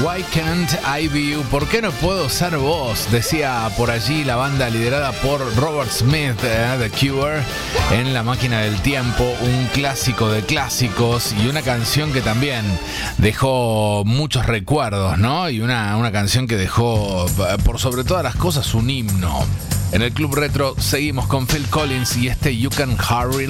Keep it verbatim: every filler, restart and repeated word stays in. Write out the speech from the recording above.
Why can't I be you? ¿Por qué no puedo ser vos? Decía por allí la banda liderada por Robert Smith, eh, The Cure, en La Máquina del Tiempo, un clásico de clásicos y una canción que también dejó muchos recuerdos, ¿no? Y una, una canción que dejó, por sobre todas las cosas, un himno. En el Club Retro seguimos con Phil Collins y este You Can Hurry